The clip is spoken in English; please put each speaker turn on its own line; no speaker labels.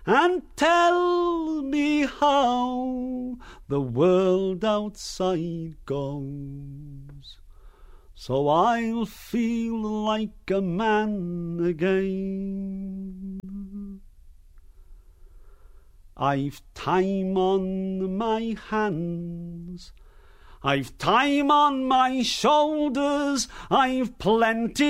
and tell me how the world outside goes, so I'll feel like a man again. I've time on my hands, I've time on my shoulders, I've plenty